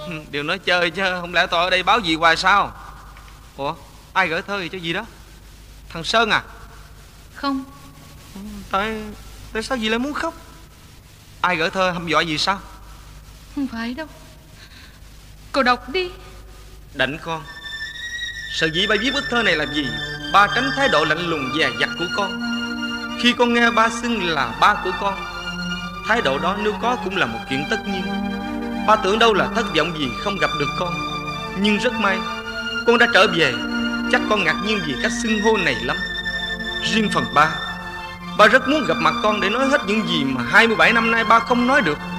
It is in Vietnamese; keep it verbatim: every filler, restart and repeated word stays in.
Đừng nói chơi chứ, không lẽ tôi ở đây báo gì hoài sao? Ủa, ai gửi thơ gì cho gì đó? Thằng Sơn à? Không. Tại Tại sao dì lại muốn khóc? Ai gửi thơ hăm dọa gì sao? Không phải đâu. Cậu đọc đi. Đảnh con, sở dĩ ba viết bức thơ này làm gì? Ba tránh thái độ lạnh lùng dè dặt của con. Khi con nghe ba xưng là ba của con, thái độ đó nếu có cũng là một chuyện tất nhiên. Ba tưởng đâu là thất vọng vì không gặp được con, nhưng rất may con đã trở về. Chắc con ngạc nhiên vì cách xưng hô này lắm. Riêng phần ba, ba rất muốn gặp mặt con để nói hết những gì mà hai mươi bảy năm nay ba không nói được.